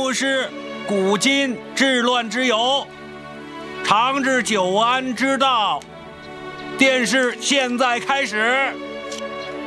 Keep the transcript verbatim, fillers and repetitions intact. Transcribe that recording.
不失古今治乱之由，长治久安之道。电视现在开始。